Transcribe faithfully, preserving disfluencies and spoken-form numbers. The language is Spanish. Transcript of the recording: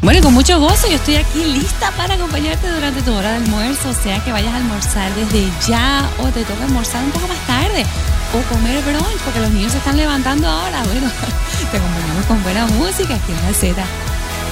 Bueno, y con mucho gozo yo estoy aquí lista para acompañarte durante tu hora de almuerzo, o sea que vayas a almorzar desde ya o te toca almorzar un poco más tarde o comer brunch porque los niños se están levantando ahora. Bueno, te acompañamos con buena música aquí en la Z.